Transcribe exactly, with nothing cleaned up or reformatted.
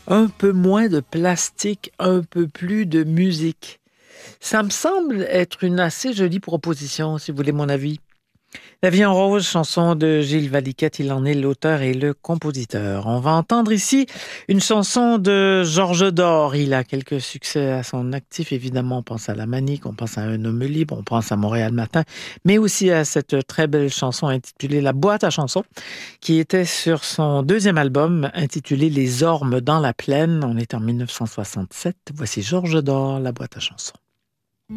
Un peu moins de plastique, un peu plus de musique. Ça me semble être une assez jolie proposition, si vous voulez mon avis. La vie en rose, chanson de Gilles Valiquette, il en est l'auteur et le compositeur. On va entendre ici une chanson de Georges Dor. Il a quelques succès à son actif, évidemment. On pense à La Manique, on pense à Un homme libre, on pense à Montréal Matin, mais aussi à cette très belle chanson intitulée La boîte à chansons, qui était sur son deuxième album intitulé Les ormes dans la plaine. On est en mille neuf cent soixante-sept. Voici Georges Dor, La boîte à chansons.